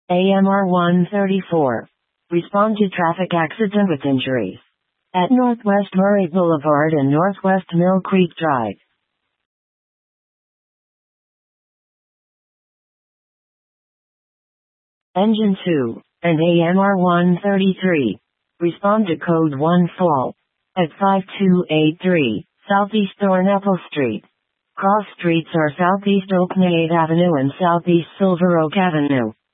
AMR 134. Respond to traffic accident with injuries at Northwest Murray Boulevard and Northwest Mill Creek Drive. Engine 2, and AMR 133. Respond to code 1 fall at 5283 Southeast Thornapple Street. Cross streets are Southeast Oakney 8th Avenue and Southeast Silver Oak Avenue.